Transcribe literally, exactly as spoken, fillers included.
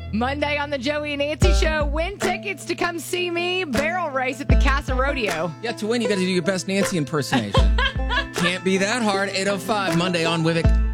Monday on the Joey and Nancy Show, win tickets to come see me barrel race at the Casa Rodeo. Yeah, to win, you got to do your best Nancy impersonation. Can't be that hard. eight oh five Monday on Wivik.